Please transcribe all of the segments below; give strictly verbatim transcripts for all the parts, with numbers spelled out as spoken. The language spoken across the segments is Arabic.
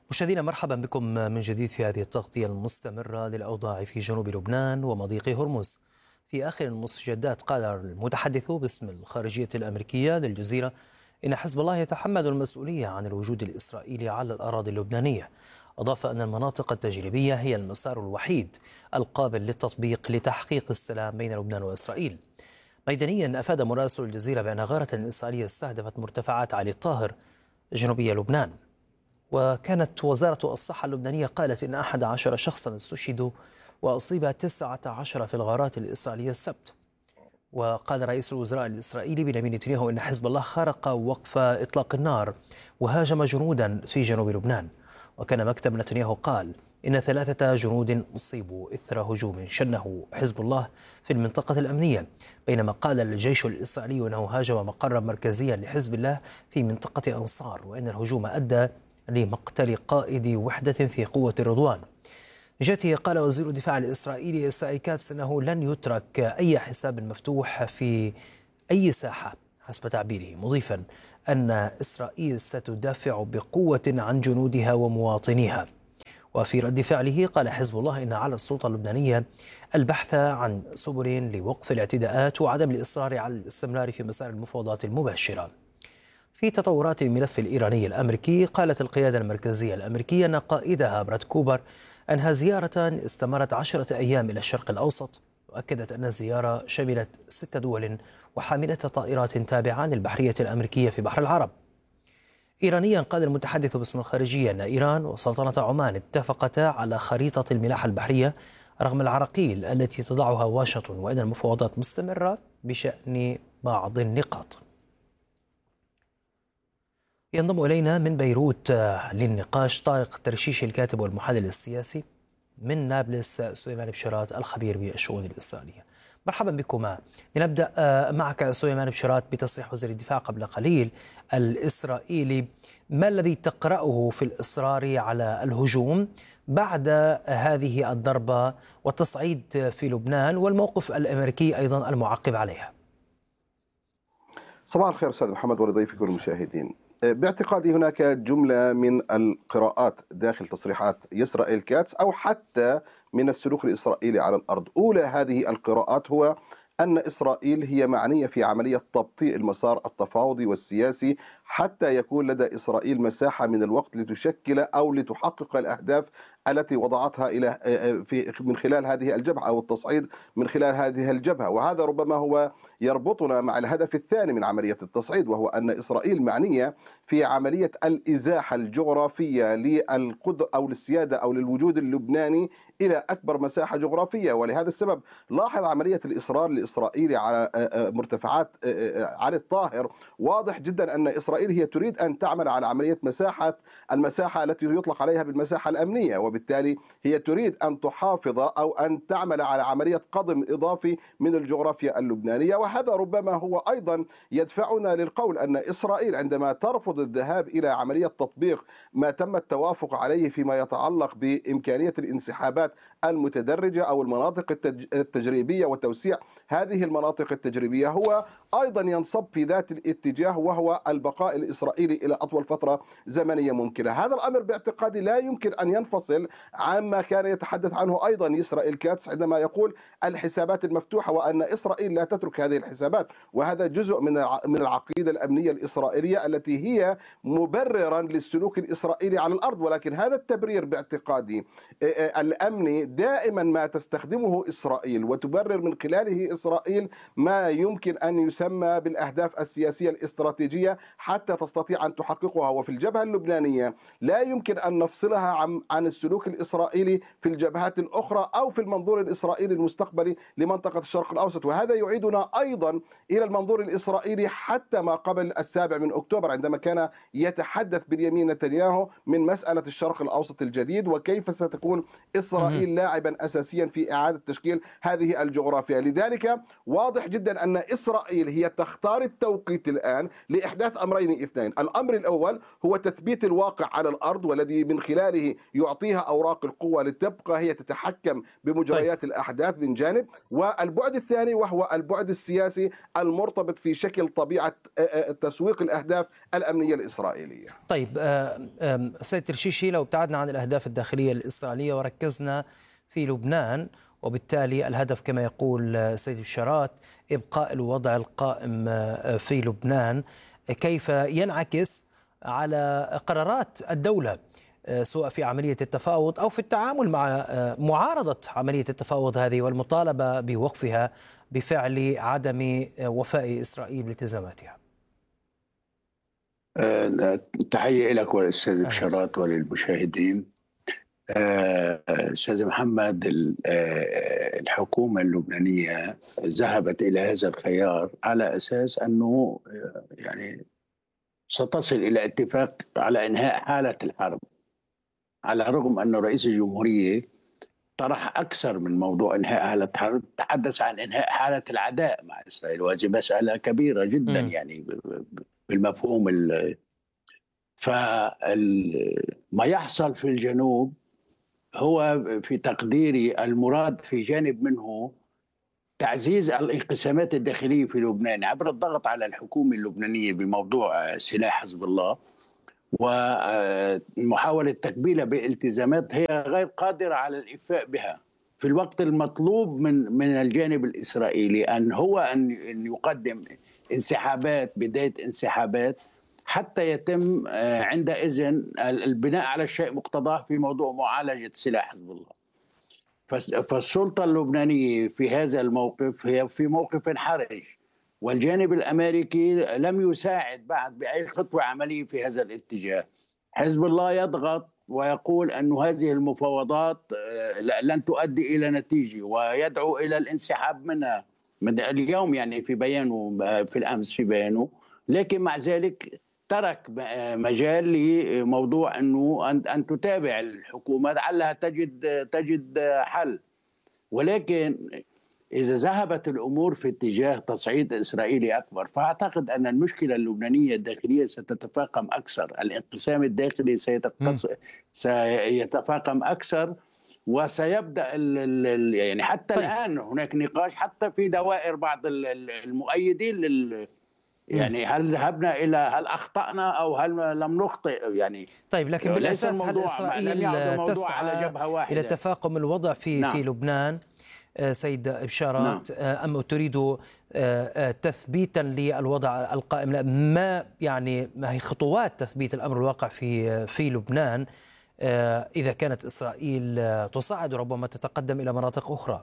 مشاهدينا مرحبا بكم من جديد في هذه التغطية المستمرة للأوضاع في جنوب لبنان ومضيق هرمز. في آخر المستجدات قال المتحدث باسم الخارجية الأمريكية للجزيرة إن حزب الله يتحمل المسؤولية عن الوجود الإسرائيلي على الأراضي اللبنانية. أضاف أن المناطق التجريبية هي المسار الوحيد القابل للتطبيق لتحقيق السلام بين لبنان وإسرائيل. ميدانيا أفاد مراسل الجزيرة بأن غارة إسرائيلية استهدفت مرتفعات علي الطاهر جنوبية لبنان. وكانت وزارة الصحة اللبنانية قالت إن أحد عشر شخصا استشهدوا وأصيب تسعة عشر في الغارات الإسرائيلية السبت. وقال رئيس الوزراء الإسرائيلي بنيامين نتنياهو إن حزب الله خارق وقف إطلاق النار وهاجم جنودا في جنوب لبنان. وكان مكتب نتنياهو قال إن ثلاثة جنود أصيبوا إثر هجوم شنه حزب الله في المنطقة الأمنية، بينما قال الجيش الإسرائيلي أنه هاجم مقرا مركزيا لحزب الله في منطقة أنصار، وأن الهجوم أدى لمقتل قائد وحدة في قوة الرضوان. جاته قال وزير الدفاع الإسرائيلي إسرائيل كاتس أنه لن يترك أي حساب مفتوح في أي ساحة حسب تعبيره، مضيفا أن إسرائيل ستدافع بقوة عن جنودها ومواطنيها. وفي رد فعله قال حزب الله إن على السلطة اللبنانية البحث عن سبل لوقف الاعتداءات وعدم الإصرار على الاستمرار في مسار المفاوضات المباشرة. في تطورات الملف الإيراني الأمريكي، قالت القيادة المركزية الأمريكية أن قائدها براد كوبر أنهى زيارة استمرت عشرة أيام إلى الشرق الأوسط، وأكدت أن الزيارة شملت ست دول وحاملة طائرات تابعة للبحرية الأمريكية في بحر العرب. إيرانيا قال المتحدث باسم الخارجية أن إيران وسلطنة عمان اتفقتا على خريطة الملاحة البحرية رغم العراقيل التي تضعها واشنطن، وأن المفاوضات مستمرة بشأن بعض النقاط. ينضم إلينا من بيروت للنقاش طارق ترشيش الكاتب والمحلل السياسي، من نابلس سليمان بشرات الخبير بالشؤون الإسرائيلية. مرحبا بكما. لنبدأ معك سليمان بشرات بتصريح وزير الدفاع قبل قليل الإسرائيلي، ما الذي تقرأه في الإصرار على الهجوم بعد هذه الضربة والتصعيد في لبنان والموقف الأمريكي أيضا المعقب عليها؟ صباح الخير أستاذ محمد ولضيفك والمشاهدين. باعتقادي هناك جملة من القراءات داخل تصريحات إسرائيل كاتس أو حتى من السلوك الإسرائيلي على الأرض. أولى هذه القراءات هو أن إسرائيل هي معنية في عملية تبطيء المسار التفاوضي والسياسي حتى يكون لدى إسرائيل مساحة من الوقت لتشكل أو لتحقق الأهداف التي وضعتها إلى في من خلال هذه الجبهة أو التصعيد من خلال هذه الجبهة. وهذا ربما هو يربطنا مع الهدف الثاني من عملية التصعيد، وهو أن إسرائيل معنية في عملية الإزاحة الجغرافية للقدر أو للسيادة أو للوجود اللبناني إلى أكبر مساحة جغرافية. ولهذا السبب لاحظ عملية الإصرار الإسرائيلي على مرتفعات علي الطاهر، واضح جدا أن إسرائيل هي تريد أن تعمل على عملية مساحة المساحة التي يطلق عليها بالمساحة الأمنية، وبالتالي هي تريد أن تحافظ أو أن تعمل على عملية قضم إضافي من الجغرافيا اللبنانية. وهذا ربما هو أيضا يدفعنا للقول أن إسرائيل عندما ترفض الذهاب إلى عملية تطبيق ما تم التوافق عليه فيما يتعلق بإمكانية الانسحابات المتدرجة أو المناطق التجريبية وتوسيع هذه المناطق التجريبية، هو أيضا ينصب في ذات الاتجاه وهو البقاء الإسرائيلي إلى أطول فترة زمنية ممكنة. هذا الأمر باعتقادي لا يمكن أن ينفصل عما كان يتحدث عنه أيضا إسرائيل كاتس عندما يقول الحسابات المفتوحة، وأن إسرائيل لا تترك هذه الحسابات. وهذا جزء من من العقيدة الأمنية الإسرائيلية التي هي مبررا للسلوك الإسرائيلي على الأرض. ولكن هذا التبرير باعتقادي الأمني دائما ما تستخدمه إسرائيل وتبرر من خلاله إسرائيل ما يمكن أن يسمى بالأهداف السياسية الاستراتيجية حتى تستطيع أن تحققها. وفي الجبهة اللبنانية لا يمكن أن نفصلها عن عن السلوك الإسرائيلي في الجبهات الأخرى أو في المنظور الإسرائيلي المستقبلي لمنطقة الشرق الأوسط. وهذا يعيدنا أيضا إلى المنظور الإسرائيلي حتى ما قبل السابع من أكتوبر، عندما كان يتحدث بنيامين نتنياهو من مسألة الشرق الأوسط الجديد وكيف ستكون إسرائيل لاعبا أساسيا في إعادة تشكيل هذه الجغرافيا. لذلك واضح جدا أن إسرائيل هي تختار التوقيت الآن لإحداث أمرين أمرين اثنين. الأمر الأول هو تثبيت الواقع على الأرض، والذي من خلاله يعطيها أوراق القوة لتبقى هي تتحكم بمجريات طيب الأحداث من جانب، والبعد الثاني وهو البعد السياسي المرتبط في شكل طبيعة تسويق الأهداف الأمنية الإسرائيلية. طيب آه، آم، سيد ترشيشي، لو ابتعدنا عن الأهداف الداخلية الإسرائيلية وركزنا في لبنان، وبالتالي الهدف كما يقول آه، سيد بشارات إبقاء الوضع القائم آه، في لبنان، كيف ينعكس على قرارات الدولة آه، سواء في عملية التفاوض أو في التعامل مع آه، معارضة عملية التفاوض هذه والمطالبة بوقفها بفعل عدم آه، وفاء إسرائيل بالتزاماتها؟ آه، تحية لك وللأستاذ أهلا وسهلا. بشارات وللمشاهدين. آه، أستاذ محمد، ال- آه، الحكومة اللبنانية ذهبت إلى هذا الخيار على أساس أنه آه، يعني ستصل إلى اتفاق على إنهاء حالة الحرب، على الرغم أن رئيس الجمهورية طرح أكثر من موضوع إنهاء حالة الحرب. تحدث عن إنهاء حالة العداء مع إسرائيل، وهذه مسألة كبيرة جدا مم. يعني بالمفهوم ال فما يحصل في الجنوب هو في تقديري المراد في جانب منه تعزيز الانقسامات الداخلية في لبنان عبر الضغط على الحكومة اللبنانية بموضوع سلاح حزب الله، ومحاولة تكبيلها بالتزامات هي غير قادرة على الإفاء بها، في الوقت المطلوب من من الجانب الإسرائيلي أن هو أن يقدم انسحابات، بداية انسحابات، حتى يتم عندئذ البناء على الشيء مقتضاه في موضوع معالجة سلاح حزب الله. فالسلطة اللبنانية في هذا الموقف هي في موقف حرج، والجانب الأمريكي لم يساعد بعد بأي خطوة عملية في هذا الاتجاه. حزب الله يضغط ويقول أن هذه المفاوضات لن تؤدي إلى نتيجة، ويدعو إلى الانسحاب منها من اليوم، يعني في بيانه في الأمس في بيانه. لكن مع ذلك ترك مجال لموضوع أنه أن تتابع الحكومة لعلها تجد تجد حل. ولكن إذا ذهبت الأمور في اتجاه تصعيد إسرائيلي أكبر، فأعتقد أن المشكلة اللبنانية الداخلية ستتفاقم أكثر، الانقسام الداخلي سيتقص... سيتفاقم أكثر، وسيبدأ ال ال يعني حتى طيب. الآن هناك نقاش حتى في دوائر بعض المؤيدين لل يعني هل ذهبنا إلى هل أخطأنا أو هل لم نخطئ يعني. طيب لكن بالأساس هل إسرائيل تسعى إلى تفاقم الوضع في نعم. في لبنان سيد بشارات نعم. أم تريد تثبيتا للوضع القائم؟ ما يعني ما هي خطوات تثبيت الأمر الواقع في في لبنان إذا كانت إسرائيل تصعد ربما تتقدم إلى مناطق أخرى؟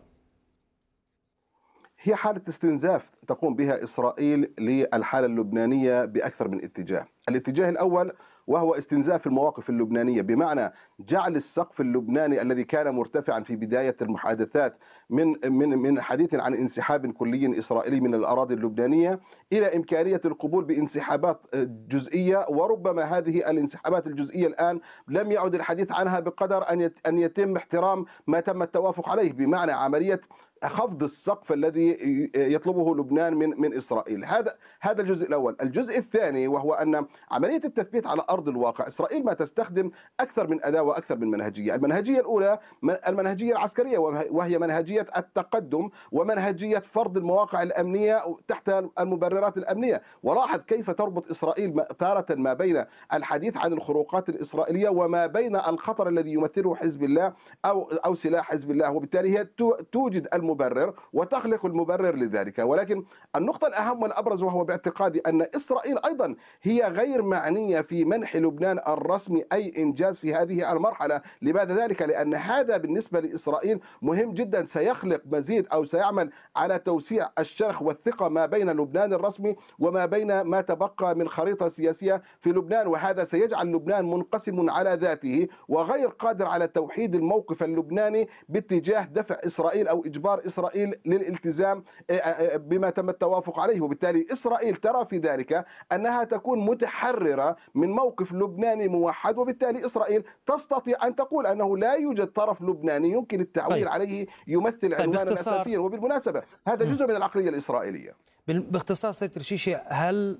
هي حالة استنزاف تقوم بها إسرائيل للحالة اللبنانية بأكثر من اتجاه. الاتجاه الأول وهو استنزاف المواقف اللبنانية، بمعنى جعل السقف اللبناني الذي كان مرتفعا في بداية المحادثات من من من حديث عن انسحاب كلي إسرائيلي من الأراضي اللبنانية إلى إمكانية القبول بانسحابات جزئية، وربما هذه الانسحابات الجزئية الآن لم يعد الحديث عنها بقدر أن أن يتم احترام ما تم التوافق عليه، بمعنى عملية خفض السقف الذي يطلبه لبنان من من اسرائيل. هذا هذا الجزء الاول. الجزء الثاني وهو ان عمليه التثبيت على ارض الواقع، اسرائيل ما تستخدم اكثر من اداه واكثر من منهجيه. المنهجيه الاولى المنهجيه العسكريه، وهي منهجيه التقدم ومنهجيه فرض المواقع الامنيه تحت المبررات الامنيه. ولاحظ كيف تربط اسرائيل تاره ما بين الحديث عن الخروقات الاسرائيليه وما بين الخطر الذي يمثله حزب الله او او سلاح حزب الله، وبالتالي هي توجد المبرر وتخلق المبرر لذلك. ولكن النقطة الأهم والأبرز وهو باعتقادي أن إسرائيل أيضا هي غير معنية في منح لبنان الرسمي أي إنجاز في هذه المرحلة. لماذا ذلك؟ لأن هذا بالنسبة لإسرائيل مهم جدا، سيخلق مزيد أو سيعمل على توسيع الشرخ والثقة ما بين لبنان الرسمي وما بين ما تبقى من خريطة سياسية في لبنان، وهذا سيجعل لبنان منقسم على ذاته وغير قادر على توحيد الموقف اللبناني باتجاه دفع إسرائيل أو إجبار إسرائيل للالتزام بما تم التوافق عليه. وبالتالي إسرائيل ترى في ذلك أنها تكون متحررة من موقف لبناني موحد، وبالتالي إسرائيل تستطيع أن تقول أنه لا يوجد طرف لبناني يمكن التعويل طيب. عليه يمثل عنوانا طيب أساسيا. وبالمناسبة هذا جزء من العقلية الإسرائيلية. باختصار سيد ترشيشي، هل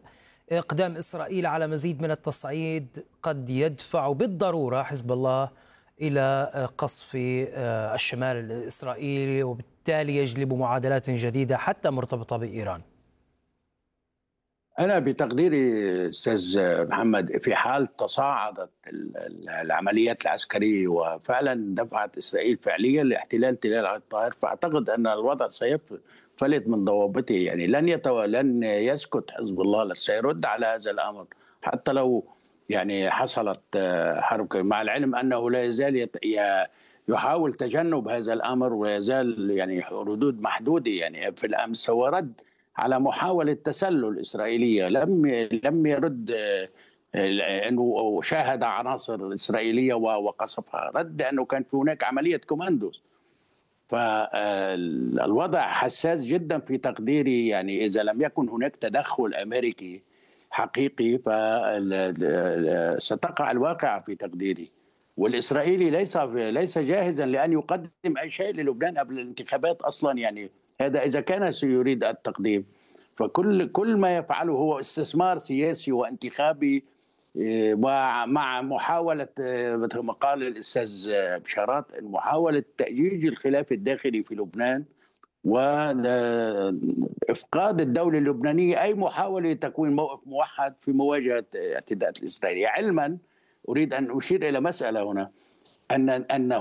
إقدام إسرائيل على مزيد من التصعيد قد يدفع بالضرورة حزب الله إلى قصف الشمال الإسرائيلي، وبالتالي يجلب معادلات جديدة حتى مرتبطة بإيران. أنا بتقديري أستاذ محمد، في حال تصاعدت العمليات العسكرية وفعلا دفعت إسرائيل فعليا لاحتلال تلال عبد الطاهر، فأعتقد أن الوضع سيفلت من ضوابطه. يعني لن يتو... لن يسكت حزب الله، سيرد على هذا الأمر حتى لو يعني حصلت حرب، مع العلم أنه لا يزال يت... يحاول تجنب هذا الأمر ولا يزال يعني ردود محدودة. يعني في الأمس هو رد على محاولة تسلل إسرائيلية، لم لم يرد أنه شاهد عناصر إسرائيلية وقصفها، رد أنه كان في هناك عملية كوماندوز. فالوضع حساس جدا في تقديري. يعني إذا لم يكن هناك تدخل أمريكي حقيقي فستقع الواقعة في تقديري. والإسرائيلي ليس ليس جاهزا لأن يقدم أي شيء للبنان قبل الانتخابات أصلا. يعني هذا إذا كان سيريد التقديم، فكل كل ما يفعله هو استثمار سياسي وانتخابي، ومع محاولة مثل ما قال الأستاذ بشارات محاولة تأجيج الخلاف الداخلي في لبنان وإفقاد الدولة اللبنانية أي محاولة تكوين موقف موحد في مواجهة اعتداءات الإسرائيلية. علما أريد أن أشير إلى مسألة هنا، أن أن